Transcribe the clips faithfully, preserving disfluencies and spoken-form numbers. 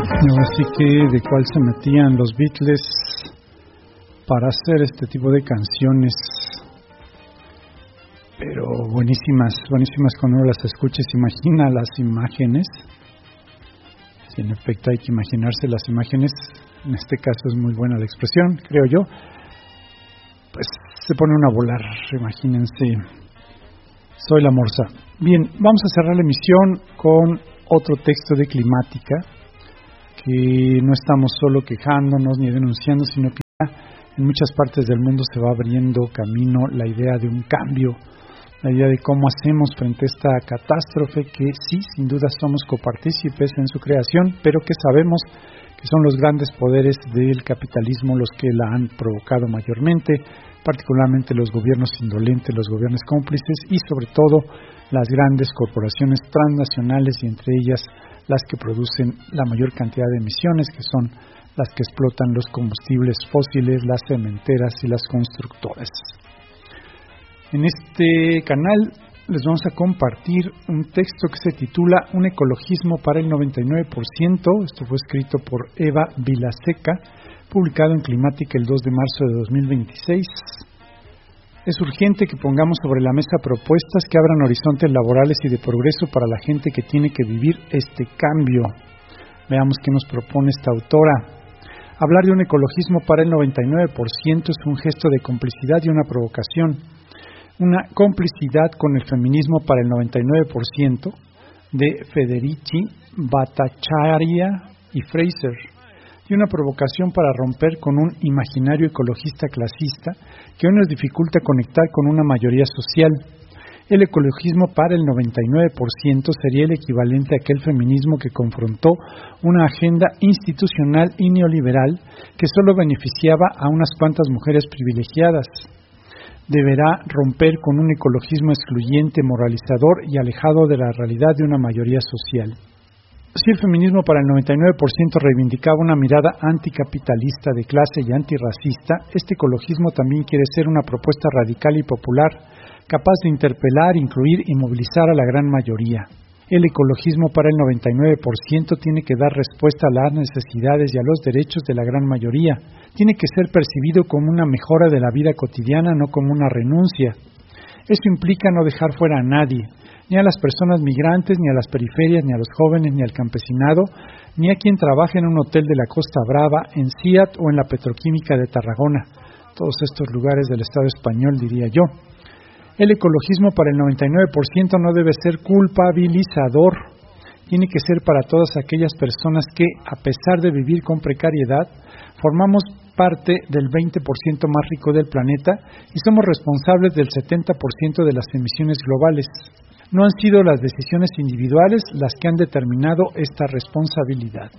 Así que de cuál se metían los Beatles para hacer este tipo de canciones, pero buenísimas, buenísimas cuando uno las escucha, se imagina las imágenes. Si en efecto hay que imaginarse las imágenes, en este caso es muy buena la expresión, creo yo, pues se pone uno a volar, imagínense. Soy la Morsa. Bien, vamos a cerrar la emisión con otro texto de Climática, que no estamos solo quejándonos ni denunciando, sino que ya en muchas partes del mundo se va abriendo camino la idea de un cambio, la idea de cómo hacemos frente a esta catástrofe que sí, sin duda somos copartícipes en su creación, pero que sabemos que son los grandes poderes del capitalismo los que la han provocado mayormente, particularmente los gobiernos indolentes, los gobiernos cómplices y sobre todo las grandes corporaciones transnacionales y entre ellas las que producen la mayor cantidad de emisiones, que son las que explotan los combustibles fósiles, las cementeras y las constructoras. En este canal les vamos a compartir un texto que se titula Un ecologismo para el noventa y nueve por ciento. Esto fue escrito por Eva Vilaseca, publicado en Climática el dos de marzo de dos mil veintiséis. Es urgente que pongamos sobre la mesa propuestas que abran horizontes laborales y de progreso para la gente que tiene que vivir este cambio. Veamos qué nos propone esta autora. Hablar de un ecologismo para el noventa y nueve por ciento es un gesto de complicidad y una provocación. Una complicidad con el feminismo para el noventa y nueve por ciento de Federici, Bhattacharya y Fraser, y una provocación para romper con un imaginario ecologista clasista que hoy nos dificulta conectar con una mayoría social. El ecologismo para el noventa y nueve por ciento sería el equivalente a aquel feminismo que confrontó una agenda institucional y neoliberal que solo beneficiaba a unas cuantas mujeres privilegiadas. Deberá romper con un ecologismo excluyente, moralizador y alejado de la realidad de una mayoría social. Si el feminismo para el noventa y nueve por ciento reivindicaba una mirada anticapitalista de clase y antirracista, este ecologismo también quiere ser una propuesta radical y popular, capaz de interpelar, incluir y movilizar a la gran mayoría. El ecologismo para el noventa y nueve por ciento tiene que dar respuesta a las necesidades y a los derechos de la gran mayoría. Tiene que ser percibido como una mejora de la vida cotidiana, no como una renuncia. Eso implica no dejar fuera a nadie, ni a las personas migrantes, ni a las periferias, ni a los jóvenes, ni al campesinado, ni a quien trabaja en un hotel de la Costa Brava, en SIAT o en la petroquímica de Tarragona, todos estos lugares del Estado español, diría yo. El ecologismo para el noventa y nueve por ciento no debe ser culpabilizador, tiene que ser para todas aquellas personas que, a pesar de vivir con precariedad, formamos parte del veinte por ciento más rico del planeta y somos responsables del setenta por ciento de las emisiones globales. No han sido las decisiones individuales las que han determinado esta responsabilidad.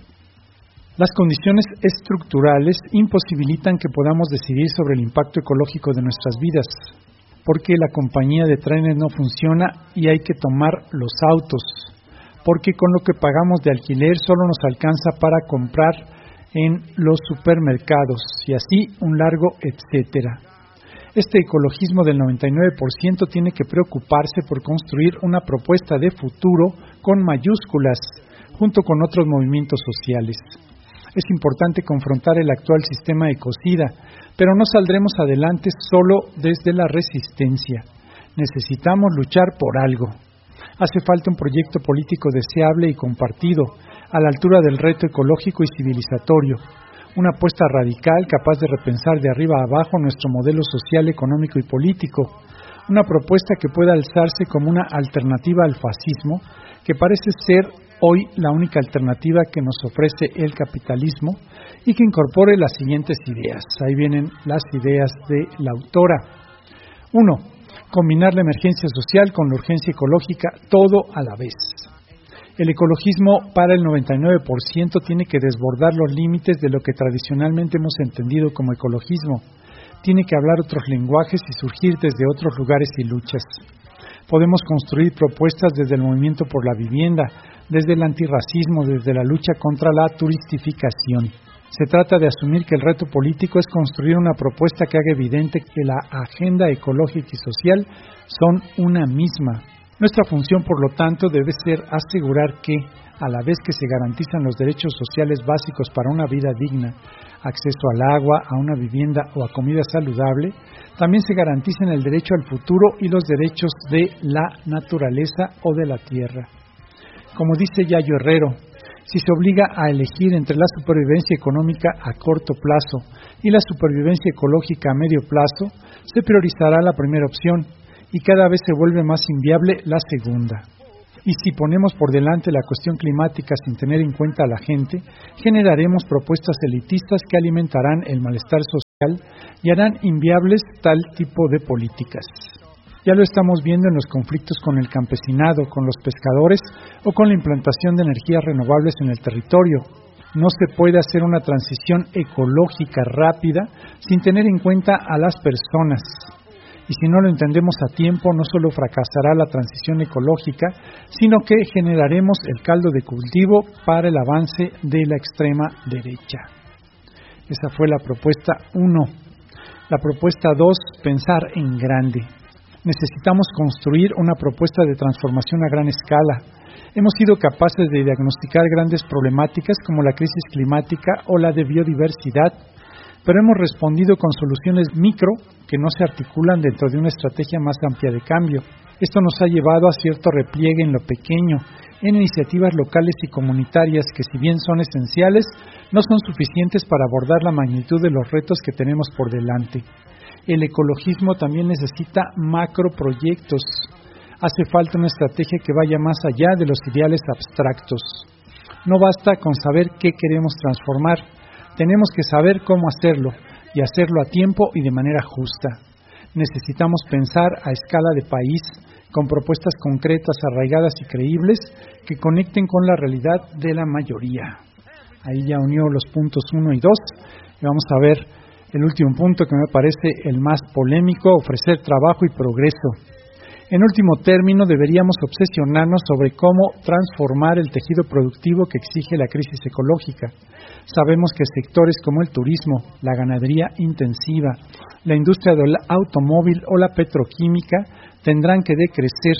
Las condiciones estructurales imposibilitan que podamos decidir sobre el impacto ecológico de nuestras vidas, porque la compañía de trenes no funciona y hay que tomar los autos, porque con lo que pagamos de alquiler solo nos alcanza para comprar en los supermercados y así un largo etcétera. Este ecologismo del noventa y nueve por ciento tiene que preocuparse por construir una propuesta de futuro con mayúsculas, junto con otros movimientos sociales. Es importante confrontar el actual sistema ecocida, pero no saldremos adelante solo desde la resistencia. Necesitamos luchar por algo. Hace falta un proyecto político deseable y compartido, a la altura del reto ecológico y civilizatorio. Una apuesta radical capaz de repensar de arriba a abajo nuestro modelo social, económico y político. Una propuesta que pueda alzarse como una alternativa al fascismo, que parece ser hoy la única alternativa que nos ofrece el capitalismo y que incorpore las siguientes ideas. Ahí vienen las ideas de la autora. Uno, combinar la emergencia social con la urgencia ecológica, todo a la vez. El ecologismo para el noventa y nueve por ciento tiene que desbordar los límites de lo que tradicionalmente hemos entendido como ecologismo. Tiene que hablar otros lenguajes y surgir desde otros lugares y luchas. Podemos construir propuestas desde el movimiento por la vivienda, desde el antirracismo, desde la lucha contra la turistificación. Se trata de asumir que el reto político es construir una propuesta que haga evidente que la agenda ecológica y social son una misma. Nuestra función, por lo tanto, debe ser asegurar que, a la vez que se garantizan los derechos sociales básicos para una vida digna, acceso al agua, a una vivienda o a comida saludable, también se garantizan el derecho al futuro y los derechos de la naturaleza o de la tierra. Como dice Yayo Herrero, si se obliga a elegir entre la supervivencia económica a corto plazo y la supervivencia ecológica a medio plazo, se priorizará la primera opción y cada vez se vuelve más inviable la segunda. Y si ponemos por delante la cuestión climática sin tener en cuenta a la gente, generaremos propuestas elitistas que alimentarán el malestar social y harán inviables tal tipo de políticas. Ya lo estamos viendo en los conflictos con el campesinado, con los pescadores o con la implantación de energías renovables en el territorio. No se puede hacer una transición ecológica rápida sin tener en cuenta a las personas. Y si no lo entendemos a tiempo, no solo fracasará la transición ecológica, sino que generaremos el caldo de cultivo para el avance de la extrema derecha. Esa fue la propuesta uno. La propuesta dos, pensar en grande. Necesitamos construir una propuesta de transformación a gran escala. Hemos sido capaces de diagnosticar grandes problemáticas como la crisis climática o la de biodiversidad, pero hemos respondido con soluciones micro que no se articulan dentro de una estrategia más amplia de cambio. Esto nos ha llevado a cierto repliegue en lo pequeño, en iniciativas locales y comunitarias que, si bien son esenciales, no son suficientes para abordar la magnitud de los retos que tenemos por delante. El ecologismo también necesita macroproyectos. Hace falta una estrategia que vaya más allá de los ideales abstractos. No basta con saber qué queremos transformar. Tenemos que saber cómo hacerlo, y hacerlo a tiempo y de manera justa. Necesitamos pensar a escala de país, con propuestas concretas, arraigadas y creíbles, que conecten con la realidad de la mayoría. Ahí ya unió los puntos uno y dos, y vamos a ver el último punto que me parece el más polémico: ofrecer trabajo y progreso. En último término, deberíamos obsesionarnos sobre cómo transformar el tejido productivo que exige la crisis ecológica. Sabemos que sectores como el turismo, la ganadería intensiva, la industria del automóvil o la petroquímica tendrán que decrecer.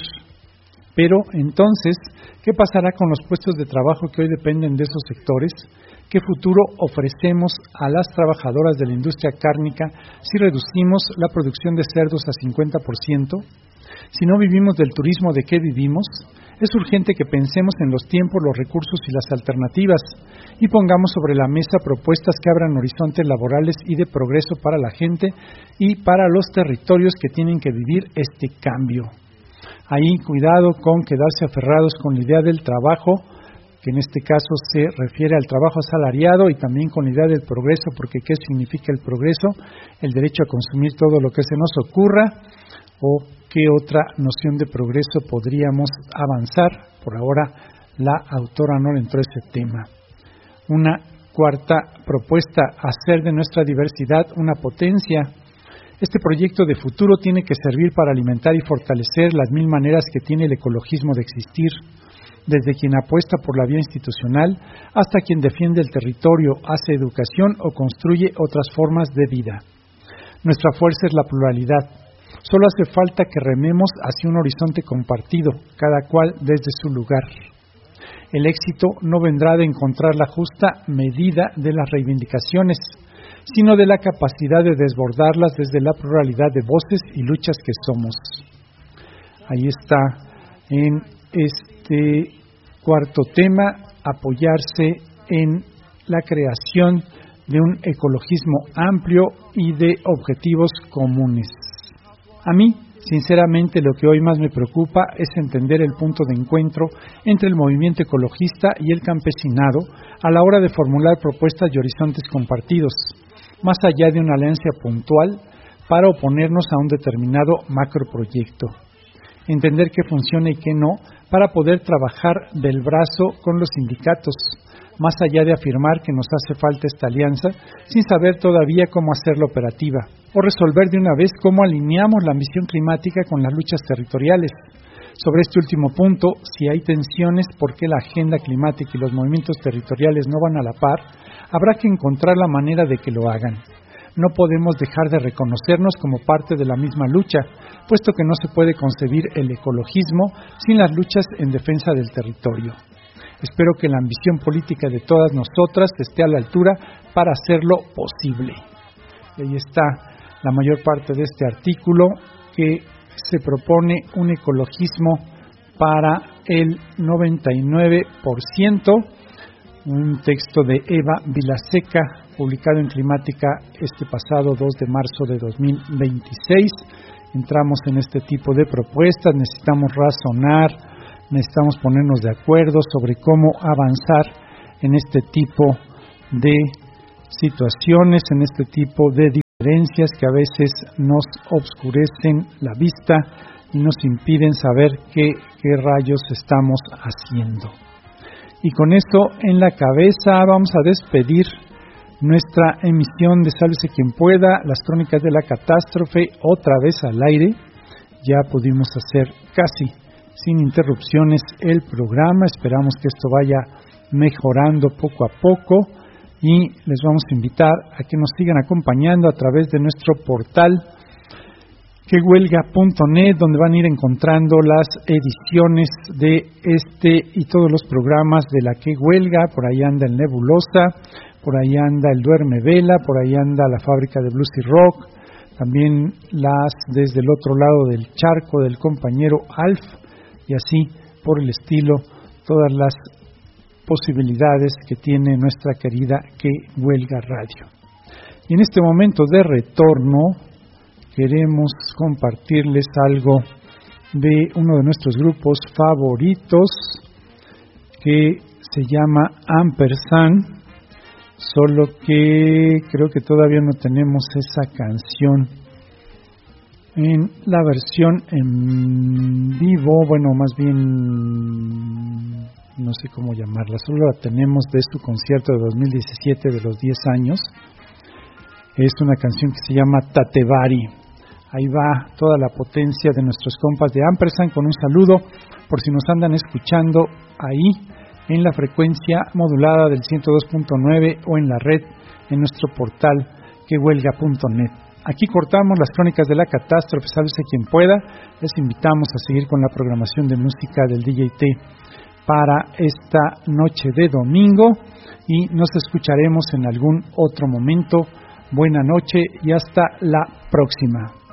Pero entonces, ¿qué pasará con los puestos de trabajo que hoy dependen de esos sectores? ¿Qué futuro ofrecemos a las trabajadoras de la industria cárnica si reducimos la producción de cerdos a cincuenta por ciento? Si no vivimos del turismo, ¿de qué vivimos? Es urgente que pensemos en los tiempos, los recursos y las alternativas y pongamos sobre la mesa propuestas que abran horizontes laborales y de progreso para la gente y para los territorios que tienen que vivir este cambio. Ahí, cuidado con quedarse aferrados con la idea del trabajo, que en este caso se refiere al trabajo asalariado, y también con la idea del progreso, porque ¿qué significa el progreso? El derecho a consumir todo lo que se nos ocurra, o qué otra noción de progreso podríamos avanzar. Por ahora la autora no le entró a ese tema. Una cuarta propuesta: hacer de nuestra diversidad una potencia. Este proyecto de futuro tiene que servir para alimentar y fortalecer las mil maneras que tiene el ecologismo de existir, desde quien apuesta por la vía institucional hasta quien defiende el territorio, hace educación o construye otras formas de vida. Nuestra fuerza es la pluralidad. Solo hace falta que rememos hacia un horizonte compartido, cada cual desde su lugar. El éxito no vendrá de encontrar la justa medida de las reivindicaciones, sino de la capacidad de desbordarlas desde la pluralidad de voces y luchas que somos. Ahí está en este cuarto tema, apoyarse en la creación de un ecologismo amplio y de objetivos comunes. A mí, sinceramente, lo que hoy más me preocupa es entender el punto de encuentro entre el movimiento ecologista y el campesinado a la hora de formular propuestas y horizontes compartidos, más allá de una alianza puntual para oponernos a un determinado macroproyecto. Entender qué funciona y qué no para poder trabajar del brazo con los sindicatos, más allá de afirmar que nos hace falta esta alianza sin saber todavía cómo hacerla operativa, o resolver de una vez cómo alineamos la ambición climática con las luchas territoriales. Sobre este último punto, si hay tensiones porque la agenda climática y los movimientos territoriales no van a la par, habrá que encontrar la manera de que lo hagan. No podemos dejar de reconocernos como parte de la misma lucha, puesto que no se puede concebir el ecologismo sin las luchas en defensa del territorio. Espero que la ambición política de todas nosotras esté a la altura para hacerlo posible. Y ahí está la mayor parte de este artículo, que se propone un ecologismo para el noventa y nueve por ciento, un texto de Eva Vilaseca, publicado en Climática este pasado dos de marzo de dos mil veintiséis. Entramos en este tipo de propuestas, necesitamos razonar, necesitamos ponernos de acuerdo sobre cómo avanzar en este tipo de situaciones, en este tipo de diferencias que a veces nos obscurecen la vista y nos impiden saber qué, qué rayos estamos haciendo. Y con esto en la cabeza vamos a despedir nuestra emisión de Sálvese quien pueda, las crónicas de la catástrofe, otra vez al aire. Ya pudimos hacer casi sin interrupciones el programa, esperamos que esto vaya mejorando poco a poco y les vamos a invitar a que nos sigan acompañando a través de nuestro portal que huelga punto net, donde van a ir encontrando las ediciones de este y todos los programas de la Que Huelga. Por ahí anda el Nebulosa, por ahí anda el Duerme Vela, por ahí anda la Fábrica de Blues y Rock, también las desde el otro lado del charco del compañero Alf, y así por el estilo, todas las posibilidades que tiene nuestra querida Que Huelga Radio. Y en este momento de retorno queremos compartirles algo de uno de nuestros grupos favoritos, que se llama Ampersand, solo que creo que todavía no tenemos esa canción en la versión en vivo, bueno, más bien no sé cómo llamarla, solo la tenemos de su concierto de dos mil diecisiete de los diez años. Es una canción que se llama Tatevari. Ahí va toda la potencia de nuestros compas de Ampersand, con un saludo por si nos andan escuchando ahí en la frecuencia modulada del ciento dos punto nueve o en la red en nuestro portal que huelga punto net. Aquí cortamos las crónicas de la catástrofe, sálvese quien pueda. Les invitamos a seguir con la programación de música del D J T para esta noche de domingo y nos escucharemos en algún otro momento. Buena noche y hasta la próxima.